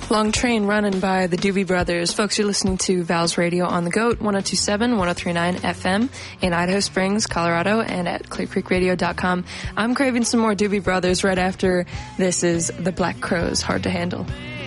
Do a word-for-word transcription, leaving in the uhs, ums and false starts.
Long Train Running by the Doobie Brothers. Folks, you're listening to Val's Radio on the GOAT, one oh two point seven, one oh three point nine F M in Idaho Springs, Colorado, and at clear creek radio dot com. I'm craving some more Doobie Brothers right after this is The Black Crowes, Hard to Handle.